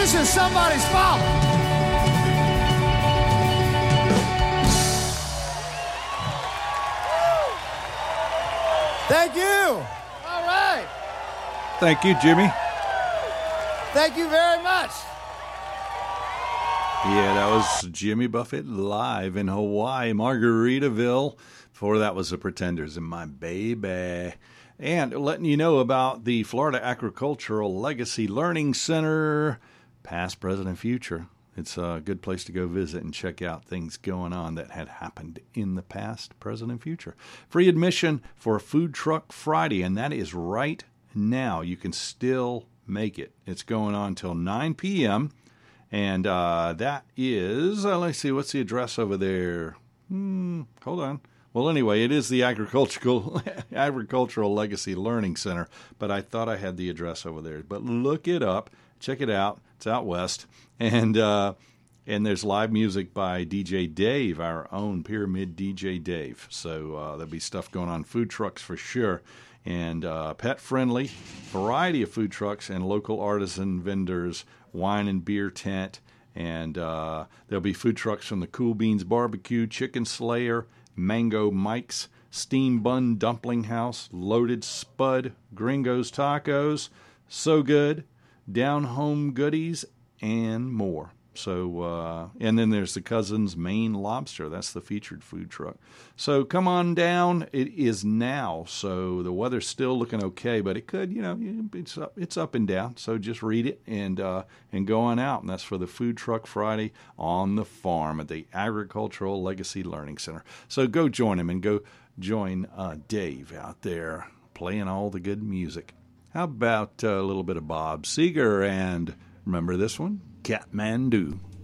This is somebody's fault. Thank you. All right. Thank you, Jimmy. Thank you very much. Yeah, that was Jimmy Buffett live in Hawaii, Margaritaville. Before that was the Pretenders and My Baby. And letting you know about the Florida Agricultural Legacy Learning Center, past, present, and future. It's a good place to go visit and check out things going on that had happened in the past, present, and future. Free admission for Food Truck Friday, and that is right now. You can still make it. It's going on till 9 p.m., and that is, let's see, what's the address over there? Hold on. Well, anyway, it is the Agricultural Legacy Learning Center, but I thought I had the address over there. But look it up. Check it out. It's out west. And there's live music by DJ Dave, our own Pyramid DJ Dave. So there'll be stuff going on, food trucks for sure, and pet-friendly, variety of food trucks and local artisan vendors, wine and beer tent. And there'll be food trucks from the Cool Beans Barbecue, Chicken Slayer, Mango Mike's, Steam Bun Dumpling House, Loaded Spud, Gringo's Tacos, So Good, Down Home Goodies, and more. So, and then there's the Cousins Maine Lobster. That's the featured food truck. So come on down. It is now. So the weather's still looking okay, but it could, it's up and down. So just read it and go on out. And that's for the Food Truck Friday on the farm at the Agricultural Legacy Learning Center. So go join him and go join Dave out there playing all the good music. How about a little bit of Bob Seger and remember this one? Kathmandu.